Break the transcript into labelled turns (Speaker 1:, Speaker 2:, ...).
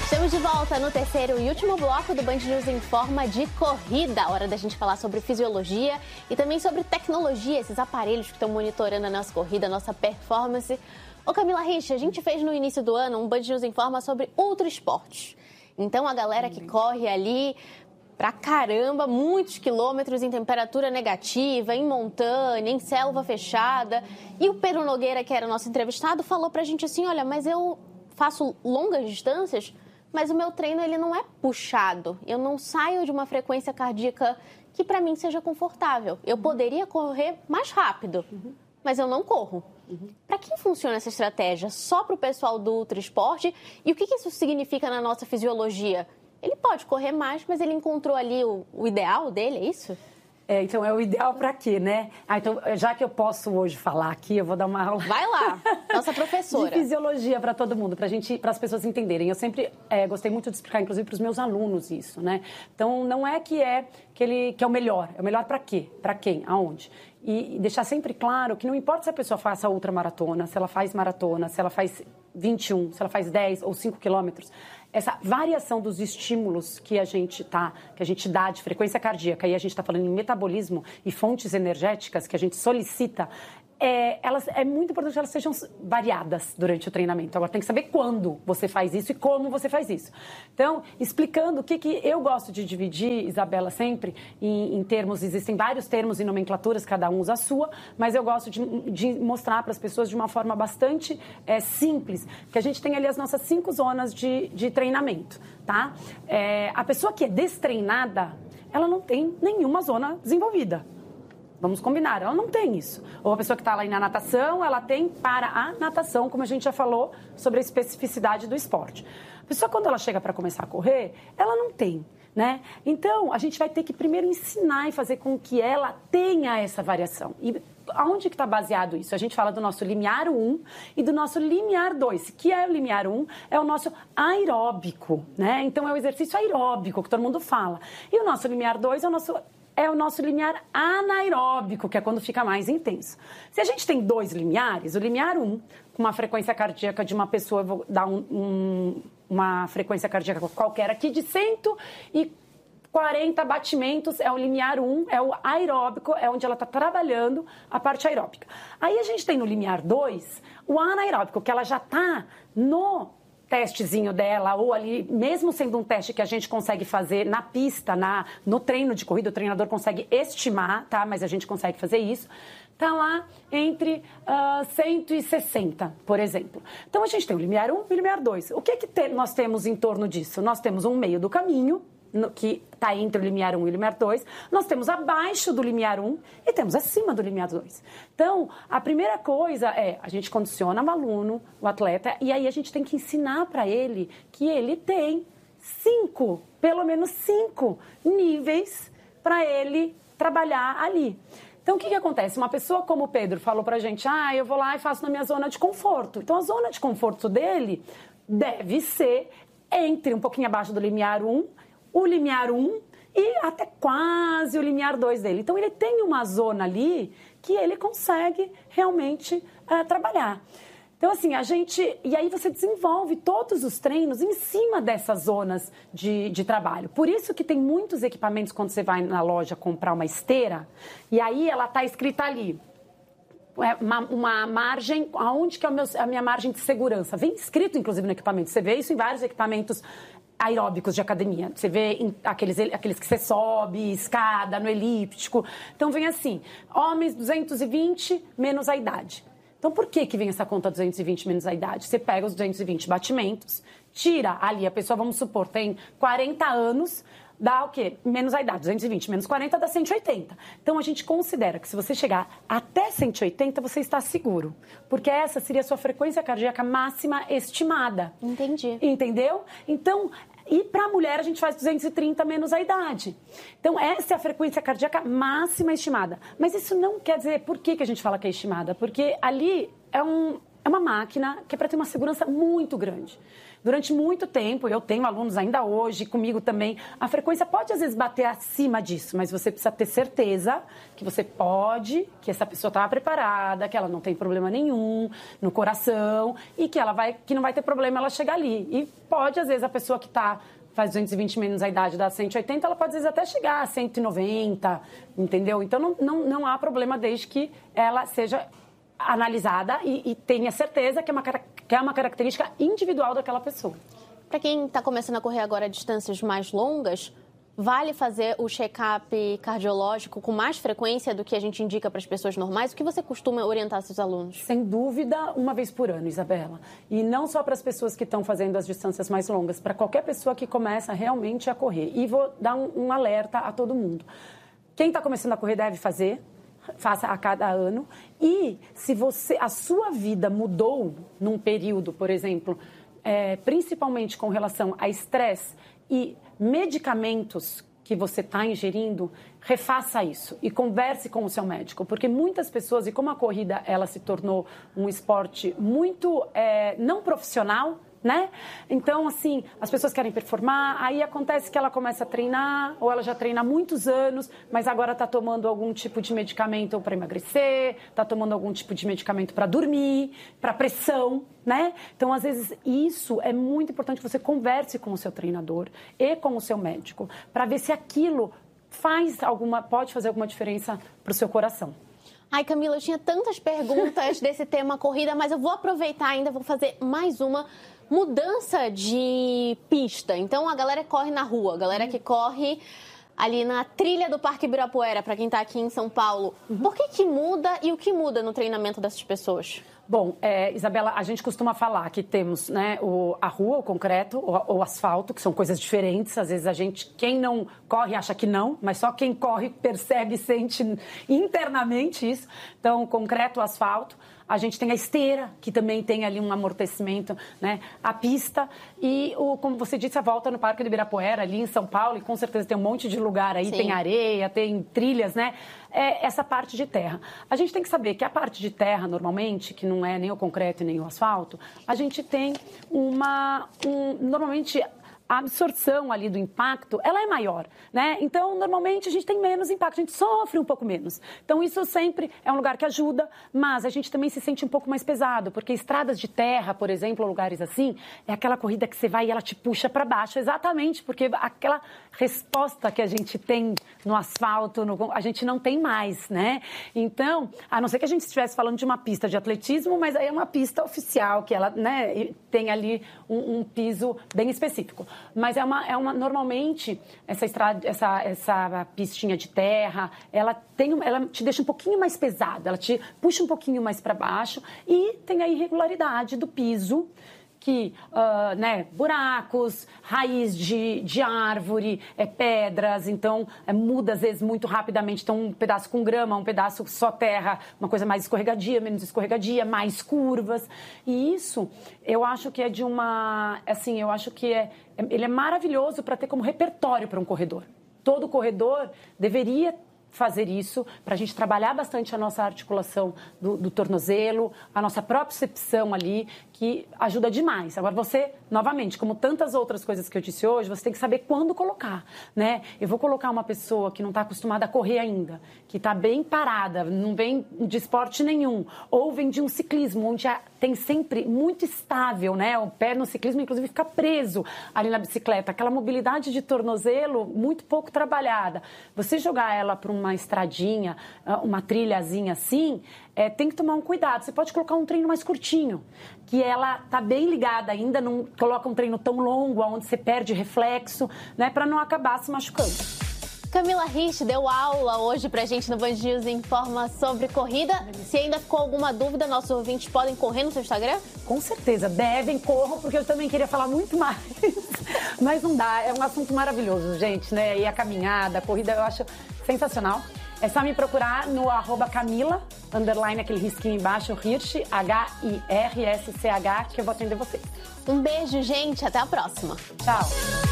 Speaker 1: Estamos de volta no terceiro e último bloco do Band News Informa de corrida. Hora da gente falar sobre fisiologia e também sobre tecnologia, esses aparelhos que estão monitorando a nossa corrida, a nossa performance. Ô Camila Richa, a gente fez no início do ano um Band News Informa sobre ultra esportes. Então a galera que corre ali pra caramba, muitos quilômetros em temperatura negativa, em montanha, em selva fechada. E o Pedro Nogueira, que era o nosso entrevistado, falou pra gente assim, olha, mas eu faço longas distâncias, mas o meu treino ele não é puxado. Eu não saio de uma frequência cardíaca que para mim seja confortável. Eu poderia correr mais rápido, mas eu não corro. Para quem funciona essa estratégia? Só para o pessoal do ultra esporte? E o que isso significa na nossa fisiologia? Ele pode correr mais, mas ele encontrou ali o ideal dele, é isso?
Speaker 2: Então, é o ideal para quê, né? Então, já que eu posso hoje falar aqui, eu vou dar uma aula...
Speaker 1: Vai lá, nossa professora.
Speaker 2: De fisiologia para todo mundo, para as pessoas entenderem. Eu sempre gostei muito de explicar, inclusive, para os meus alunos isso, né? Então, não é que é o melhor. É o melhor para quê? Para quem? Aonde? E deixar sempre claro que não importa se a pessoa faça ultramaratona, se ela faz maratona, se ela faz 21, se ela faz 10 ou 5 quilômetros, essa variação dos estímulos que a gente dá de frequência cardíaca, e a gente está falando em metabolismo e fontes energéticas que a gente solicita, é muito importante que elas sejam variadas durante o treinamento. Agora, tem que saber quando você faz isso e como você faz isso. Então, explicando o que eu gosto de dividir, Isabela, sempre, em termos, existem vários termos e nomenclaturas, cada um usa a sua, mas eu gosto de mostrar para as pessoas de uma forma bastante simples, que a gente tem ali as nossas 5 zonas de treinamento, tá? A pessoa que é destreinada, ela não tem nenhuma zona desenvolvida. Vamos combinar, ela não tem isso. Ou a pessoa que está lá na natação, ela tem para a natação, como a gente já falou, sobre a especificidade do esporte. A pessoa, quando ela chega para começar a correr, ela não tem, né? Então, a gente vai ter que primeiro ensinar e fazer com que ela tenha essa variação. E aonde que está baseado isso? A gente fala do nosso limiar 1 e do nosso limiar 2. Que é o limiar 1? É o nosso aeróbico, né? Então, é o exercício aeróbico que todo mundo fala. E o nosso limiar 2 é o nosso limiar anaeróbico, que é quando fica mais intenso. Se a gente tem 2 limiares, o limiar 1, com uma frequência cardíaca de uma pessoa, eu vou dar uma frequência cardíaca qualquer aqui, de 140 batimentos, é o limiar 1, é o aeróbico, é onde ela está trabalhando a parte aeróbica. Aí a gente tem no limiar 2, o anaeróbico, que ela já está no testezinho dela, ou ali, mesmo sendo um teste que a gente consegue fazer na pista, no treino de corrida, o treinador consegue estimar, tá? Mas a gente consegue fazer isso. Tá lá entre 160, por exemplo. Então, a gente tem o limiar 1 e o limiar 2. O que nós temos em torno disso? Nós temos um meio do caminho, que está entre o limiar 1 e o limiar 2, nós temos abaixo do limiar 1 e temos acima do limiar 2. Então, a primeira coisa a gente condiciona o aluno, o atleta, e aí a gente tem que ensinar para ele que ele tem pelo menos 5 níveis para ele trabalhar ali. Então, o que acontece? Uma pessoa como o Pedro falou pra gente, eu vou lá e faço na minha zona de conforto. Então, a zona de conforto dele deve ser entre um pouquinho abaixo do limiar 1, o limiar 1 e até quase o limiar 2 dele. Então, ele tem uma zona ali que ele consegue realmente trabalhar. Então, assim, e aí você desenvolve todos os treinos em cima dessas zonas de trabalho. Por isso que tem muitos equipamentos, quando você vai na loja comprar uma esteira, e aí ela está escrita ali, uma margem, aonde que é a minha margem de segurança? Vem escrito, inclusive, no equipamento. Você vê isso em vários equipamentos aeróbicos de academia. Você vê aqueles que você sobe, escada, no elíptico. Então, vem assim, homens 220 menos a idade. Então, por que vem essa conta 220 menos a idade? Você pega os 220 batimentos, tira ali, a pessoa, vamos supor, tem 40 anos, dá o quê? Menos a idade, 220 menos 40 dá 180. Então, a gente considera que se você chegar até 180, você está seguro. Porque essa seria a sua frequência cardíaca máxima estimada.
Speaker 1: Entendi.
Speaker 2: Entendeu? Então, e para a mulher, a gente faz 230 menos a idade. Então, essa é a frequência cardíaca máxima estimada. Mas isso não quer dizer... Por que a gente fala que é estimada? Porque ali é uma máquina que é para ter uma segurança muito grande. durante muito tempo, eu tenho alunos ainda hoje, comigo também, a frequência pode às vezes bater acima disso, mas você precisa ter certeza que você pode, que essa pessoa está preparada, que ela não tem problema nenhum no coração e que não vai ter problema ela chegar ali. E pode, às vezes, a pessoa que faz 220 menos a idade da 180, ela pode, às vezes, até chegar a 190, entendeu? Então, não há problema desde que ela seja analisada e tenha certeza que é uma característica individual daquela pessoa.
Speaker 1: Para quem está começando a correr agora a distâncias mais longas, vale fazer o check-up cardiológico com mais frequência do que a gente indica para as pessoas normais? O que você costuma orientar seus alunos?
Speaker 2: Sem dúvida, uma vez por ano, Isabela. E não só para as pessoas que estão fazendo as distâncias mais longas, para qualquer pessoa que começa realmente a correr. E vou dar um alerta a todo mundo. Quem está começando a correr deve faça a cada ano. E se a sua vida mudou num período, por exemplo, principalmente com relação a estresse e medicamentos que você está ingerindo, refaça isso e converse com o seu médico, porque muitas pessoas, e como a corrida ela se tornou um esporte muito não profissional, né? Então, assim, as pessoas querem performar, aí acontece que ela começa a treinar, ou ela já treina há muitos anos, mas agora está tomando algum tipo de medicamento para emagrecer, está tomando algum tipo de medicamento para dormir, para pressão, né? Então, às vezes, isso é muito importante que você converse com o seu treinador e com o seu médico, para ver se aquilo pode fazer alguma diferença para o seu coração.
Speaker 1: Ai, Camila, eu tinha tantas perguntas desse tema corrida, mas eu vou aproveitar ainda, vou fazer mais uma. Mudança de pista. Então, a galera corre na rua, a galera que corre ali na trilha do Parque Ibirapuera, para quem está aqui em São Paulo. Por que muda e o que muda no treinamento dessas pessoas?
Speaker 2: Bom, Isabela, a gente costuma falar que temos, né, a rua, o concreto, o asfalto, que são coisas diferentes. Às vezes quem não corre acha que não, mas só quem corre percebe e sente internamente isso. Então, concreto, asfalto. A gente tem a esteira, que também tem ali um amortecimento, né? A pista e, como você disse, a volta no Parque do Ibirapuera, ali em São Paulo, e com certeza tem um monte de lugar aí, Sim. Tem areia, tem trilhas, né? Essa parte de terra. A gente tem que saber que a parte de terra, normalmente, que não é nem o concreto e nem o asfalto, a gente tem normalmente, a absorção ali do impacto, ela é maior, né? Então, normalmente, a gente tem menos impacto, a gente sofre um pouco menos. Então, isso sempre é um lugar que ajuda, mas a gente também se sente um pouco mais pesado, porque estradas de terra, por exemplo, lugares assim, é aquela corrida que você vai e ela te puxa para baixo, exatamente, porque aquela resposta que a gente tem no asfalto, a gente não tem mais, né? Então, a não ser que a gente estivesse falando de uma pista de atletismo, mas aí é uma pista oficial, que ela, né, tem ali um piso bem específico. Mas normalmente, essa pistinha de terra, ela te deixa um pouquinho mais pesada, ela te puxa um pouquinho mais para baixo e tem a irregularidade do piso, que, buracos, raiz de árvore, pedras, então muda às vezes muito rapidamente, então um pedaço com grama, um pedaço só terra, uma coisa mais escorregadia, menos escorregadia, mais curvas, e isso eu acho que eu acho que ele é maravilhoso para ter como repertório para um corredor. Todo corredor deveria fazer isso, para a gente trabalhar bastante a nossa articulação do tornozelo, a nossa propriocepção ali, que ajuda demais. Agora você, novamente, como tantas outras coisas que eu disse hoje, você tem que saber quando colocar, né? Eu vou colocar uma pessoa que não está acostumada a correr ainda, que está bem parada, não vem de esporte nenhum, ou vem de um ciclismo, onde tem sempre muito estável, né? O pé no ciclismo, inclusive, fica preso ali na bicicleta. Aquela mobilidade de tornozelo muito pouco trabalhada. Você jogar ela para uma estradinha, uma trilhazinha assim, tem que tomar um cuidado. Você pode colocar um treino mais curtinho, que ela tá bem ligada ainda, não coloca um treino tão longo, onde você perde reflexo, né? Para não acabar se machucando.
Speaker 1: Camila Rich deu aula hoje pra gente no Band News Informa sobre corrida. Se ainda ficou alguma dúvida, nossos ouvintes podem correr no seu Instagram?
Speaker 2: Com certeza, corram, porque eu também queria falar muito mais. Mas não dá, é um assunto maravilhoso, gente, né? E a caminhada, a corrida, eu acho sensacional. É só me procurar no @Camila, _ aquele risquinho embaixo, Hirsch, HIRSCH, que eu vou atender vocês.
Speaker 1: Um beijo, gente. Até a próxima.
Speaker 2: Tchau.